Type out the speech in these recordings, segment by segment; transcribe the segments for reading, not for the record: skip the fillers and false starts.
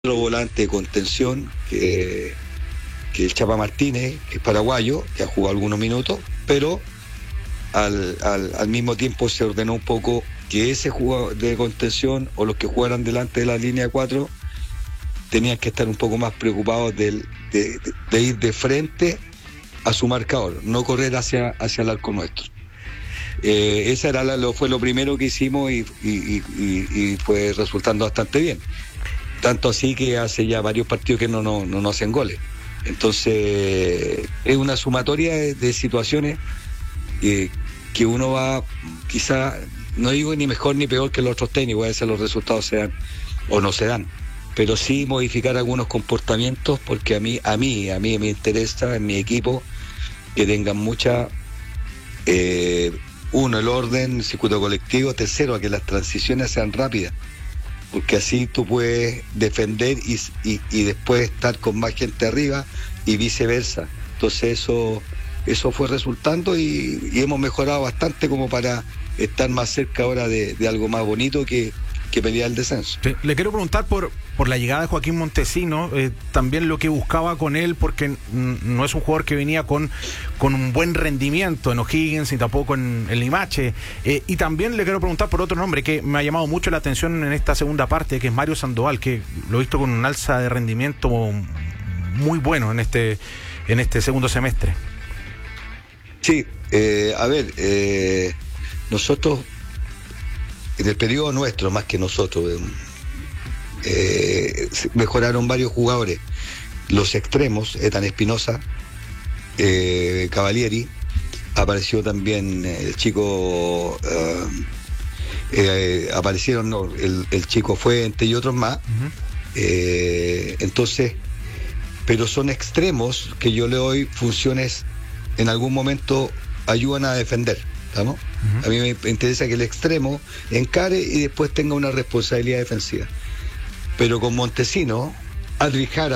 otro volante de contención, que el Chapa Martínez, que es paraguayo, que ha jugado algunos minutos, pero al mismo tiempo se ordenó un poco que ese jugador de contención o los que jugaran delante de la línea 4 tenían que estar un poco más preocupados de ir de frente a su marcador, no correr hacia el arco nuestro. Esa fue lo primero que hicimos y fue resultando bastante bien. Tanto así que hace ya varios partidos que no hacen goles. Entonces es una sumatoria de situaciones que uno va, quizá, no digo ni mejor ni peor que los otros técnicos, a veces los resultados se dan o no se dan, pero sí modificar algunos comportamientos, porque a mí me interesa en mi equipo que tengan mucha, uno, el orden, circuito colectivo, tercero, a que las transiciones sean rápidas, porque así tú puedes defender y después estar con más gente arriba y viceversa. Entonces eso fue resultando y hemos mejorado bastante como para estar más cerca ahora de algo más bonito que pelear el descenso. Sí, le quiero preguntar por la llegada de Joaquín Montesino, también lo que buscaba con él, porque no es un jugador que venía con un buen rendimiento en O'Higgins y tampoco en Limache, y también le quiero preguntar por otro nombre que me ha llamado mucho la atención en esta segunda parte, que es Mario Sandoval, que lo he visto con un alza de rendimiento muy bueno en este segundo semestre. Sí, nosotros, en el periodo nuestro, más que nosotros, mejoraron varios jugadores. Los extremos, Ethan Espinosa, Cavalieri, apareció también el chico, aparecieron, no, el chico Fuente y otros más. Entonces, pero son extremos que yo le doy funciones, en algún momento ayudan a defender, ¿estamos? A mí me interesa que el extremo encare y después tenga una responsabilidad defensiva. Pero con Montesino, Adrijara,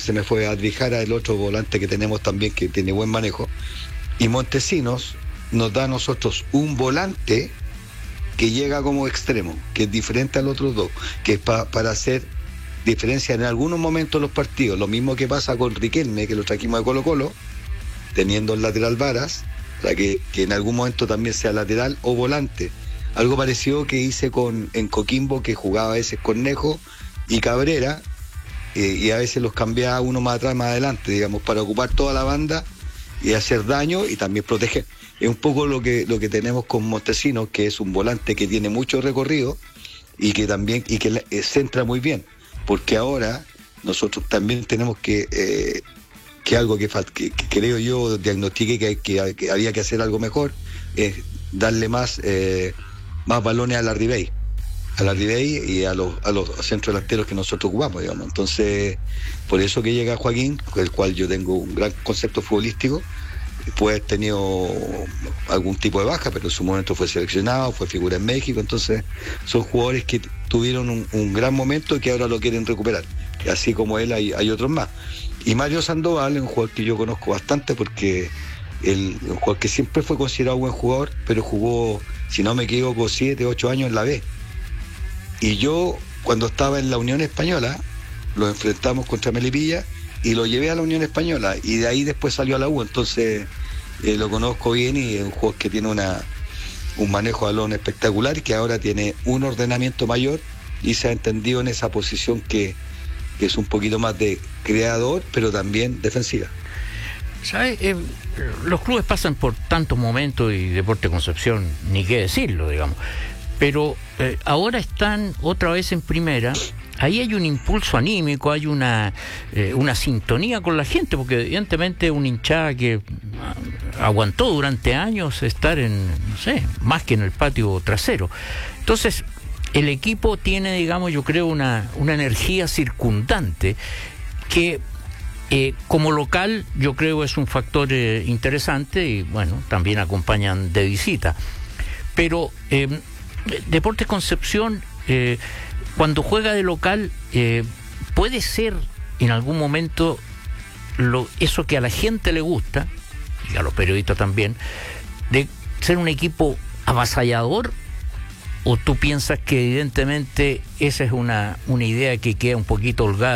el otro volante que tenemos también, que tiene buen manejo, y Montesinos nos da a nosotros un volante que llega como extremo, que es diferente a los otros dos, que es para hacer diferencia en algunos momentos de los partidos. Lo mismo que pasa con Riquelme, que lo trajimos de Colo-Colo, teniendo el lateral Varas, para que en algún momento también sea lateral o volante. Algo parecido que hice en Coquimbo, que jugaba a veces Cornejo y Cabrera, y a veces los cambiaba uno más atrás, más adelante, digamos, para ocupar toda la banda y hacer daño y también proteger. Es un poco lo que tenemos con Montesinos, que es un volante que tiene mucho recorrido y que también centra muy bien, porque ahora nosotros también tenemos que algo que creo yo diagnostiqué que había que hacer algo mejor, es darle más balones a la Ribey y a los centros delanteros que nosotros jugamos, digamos. Entonces, por eso que llega Joaquín, con el cual yo tengo un gran concepto futbolístico. Puede haber tenido algún tipo de baja, pero en su momento fue seleccionado, fue figura en México. Entonces son jugadores que tuvieron un gran momento y que ahora lo quieren recuperar, y así como él hay otros más. Y Mario Sandoval es un jugador que yo conozco bastante, porque un jugador que siempre fue considerado buen jugador, pero jugó, si no me equivoco, 7, 8 años en la B. Y yo, cuando estaba en la Unión Española, lo enfrentamos contra Melipilla y lo llevé a la Unión Española, y de ahí después salió a la U. Entonces lo conozco bien, y es un jugador que tiene un manejo de balón espectacular, y que ahora tiene un ordenamiento mayor y se ha entendido en esa posición que es un poquito más de creador, pero también defensiva. ¿Sabes? Los clubes pasan por tantos momentos, y Deportes Concepción, ni qué decirlo, digamos. Pero ahora están otra vez en primera. Ahí hay un impulso anímico, hay una sintonía con la gente, porque evidentemente un hinchada que aguantó durante años estar más que en el patio trasero. Entonces, el equipo tiene, digamos, yo creo, una energía circundante que como local yo creo es un factor interesante, y bueno, también acompañan de visita. Pero Deportes Concepción, cuando juega de local, puede ser en algún momento eso que a la gente le gusta, y a los periodistas también, de ser un equipo avasallador, ¿O tú piensas que evidentemente esa es una idea que queda un poquito holgada